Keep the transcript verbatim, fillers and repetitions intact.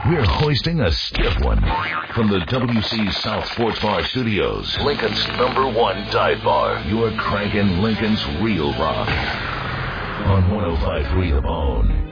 We're hoisting a stiff one from the W C South Sports Bar Studios. Lincoln's number one dive bar. You're cranking Lincoln's real rock on one oh five point three The Bone.